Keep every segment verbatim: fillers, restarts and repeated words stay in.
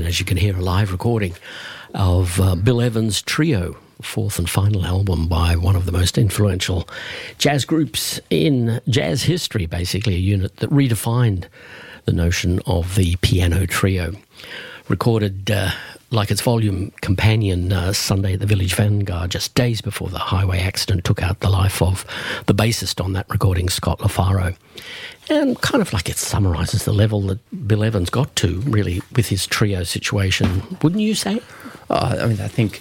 And as you can hear, a live recording of uh, Bill Evans' Trio, fourth and final album by one of the most influential jazz groups in jazz history, basically a unit that redefined the notion of the piano trio. Recorded uh, like its volume companion uh, Sunday at the Village Vanguard, just days before the highway accident took out the life of the bassist on that recording, Scott LaFaro. And kind of like it summarises the level that Bill Evans got to, really, with his trio situation, wouldn't you say? Oh, I mean, I think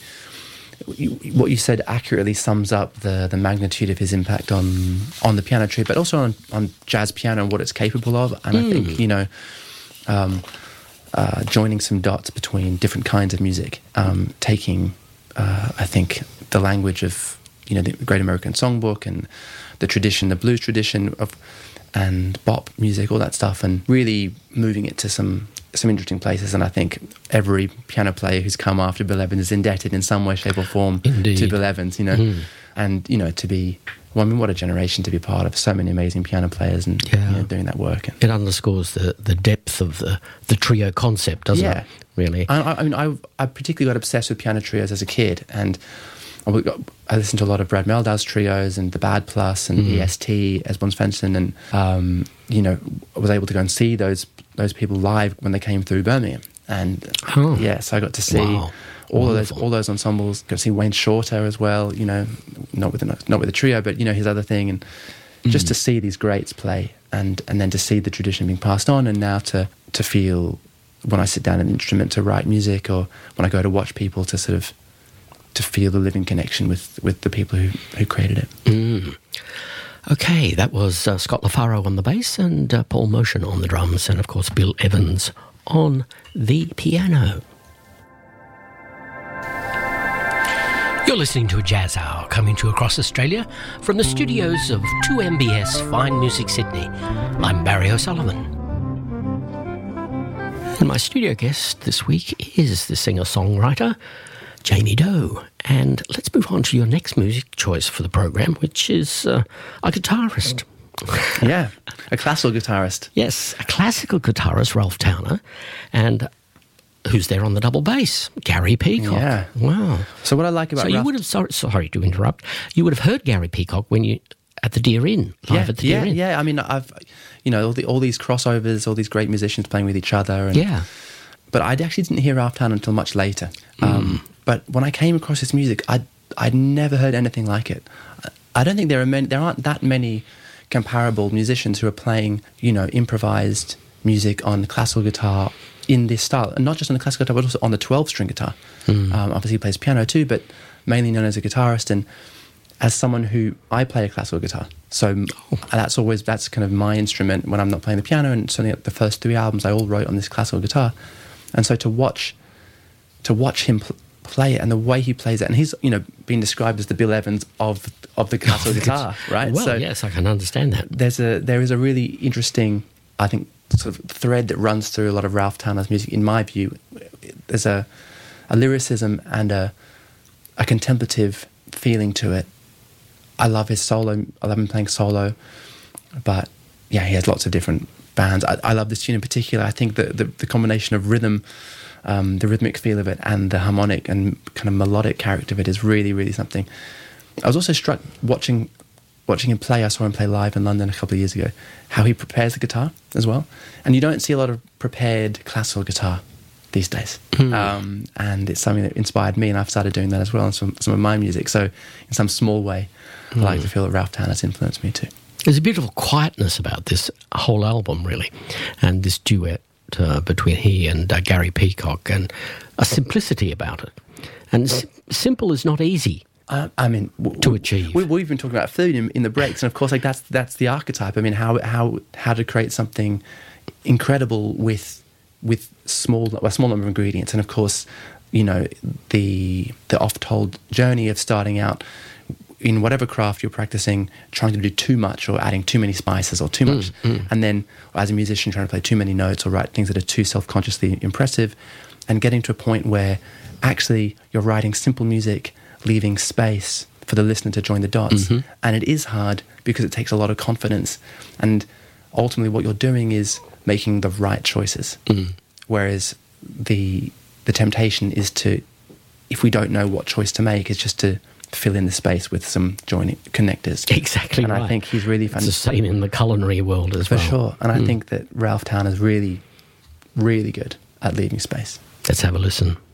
what you said accurately sums up the, the magnitude of his impact on, on the piano trio, but also on, on jazz piano and what it's capable of. And mm. I think, you know... Um, Uh, joining some dots between different kinds of music, um, taking, uh, I think, the language of, you know, the Great American Songbook and the tradition, the blues tradition of, and bop music, all that stuff, and really moving it to some some interesting places. And I think every piano player who's come after Bill Evans is indebted in some way, shape, or form Indeed. to Bill Evans. You know, mm. and you know to be. Well, I mean, what a generation to be part of. So many amazing piano players and yeah. you know, doing that work. It underscores the, the depth of the, the trio concept, doesn't yeah. it? Really. I, I mean, I, I particularly got obsessed with piano trios as a kid, and I, got, I listened to a lot of Brad Meldau's trios and the Bad Plus and mm. E S T, Esbjörn Svensson, and um, you know, I was able to go and see those those people live when they came through Birmingham, and oh. yeah, so I got to see. Wow. All Wonderful. of those, all those ensembles. Got to see Wayne Shorter as well. You know, not with the, not with the trio, but you know his other thing, and mm. just to see these greats play, and and then to see the tradition being passed on, and now to to feel when I sit down at an instrument to write music, or when I go to watch people, to sort of to feel the living connection with with the people who who created it. Mm. Okay, that was uh, Scott LaFaro on the bass and uh, Paul Motion on the drums, and of course Bill Evans on the piano. You're listening to a Jazz Hour coming to you across Australia from the studios of two M B S Fine Music Sydney. I'm Barry O'Sullivan. And my studio guest this week is the singer-songwriter Jamie Doe. And let's move on to your next music choice for the program, which is uh, a guitarist. Yeah, a classical guitarist. Yes, a classical guitarist, Ralph Towner, and who's there on the double bass? Gary Peacock. Yeah. Wow. So what I like about So you Ralph... would have, sorry, sorry to interrupt, you would have heard Gary Peacock when you, at the Deer Inn, live yeah, at the yeah, Deer Inn. Yeah, I mean, I've, you know, all, the, all these crossovers, all these great musicians playing with each other. And, Yeah. But I actually didn't hear Ralph Towner until much later. Mm. Um, but when I came across his music, I'd, I'd never heard anything like it. I don't think there are many, there aren't that many comparable musicians who are playing, you know, improvised music on classical guitar in this style, and not just on the classical guitar, but also on the twelve-string guitar. Mm. Um, obviously, he plays piano too, but mainly known as a guitarist. And as someone who I play a classical guitar, so oh. that's always that's kind of my instrument when I'm not playing the piano. And certainly, the first three albums I all wrote on this classical guitar. And so to watch, to watch him pl- play it and the way he plays it, and he's you know been described as the Bill Evans of of the classical guitar, right? Well, so yes, I can understand that. There's a there is a really interesting, I think, sort of thread that runs through a lot of Ralph Towner's music, in my view. There's a, a lyricism and a, a contemplative feeling to it. I love his solo. I love him playing solo. But, yeah, he has lots of different bands. I, I love this tune in particular. I think that the, the combination of rhythm, um, the rhythmic feel of it, and the harmonic and kind of melodic character of it is really, really something. I was also struck watching... Watching him play, I saw him play live in London a couple of years ago, how he prepares the guitar as well. And you don't see a lot of prepared classical guitar these days. Mm. Um, and it's something that inspired me, and I've started doing that as well in some, some of my music. So in some small way, mm. I like to feel that Ralph Towner's influenced me too. There's a beautiful quietness about this whole album, really, and this duet uh, between he and uh, Gary Peacock, and a simplicity about it. And sim- simple is not easy. Uh, I mean, w- to achieve. We, we've been talking about food in, in the breaks, and of course, like that's that's the archetype. I mean, how how how to create something incredible with with small a small number of ingredients, and of course, you know, the the oft-told journey of starting out in whatever craft you're practicing, trying to do too much or adding too many spices or too much, mm, mm. and then as a musician trying to play too many notes or write things that are too self-consciously impressive, and getting to a point where actually you're writing simple music, leaving space for the listener to join the dots. Mm-hmm. And it is hard because it takes a lot of confidence. And ultimately what you're doing is making the right choices. Mm. Whereas the the temptation is to, if we don't know what choice to make, is just to fill in the space with some joining connectors. Exactly and right. I think he's really fun. It's the same in the culinary world as For well. sure. And I Mm. think that Ralph Towner's really, really good at leaving space. Let's have a listen.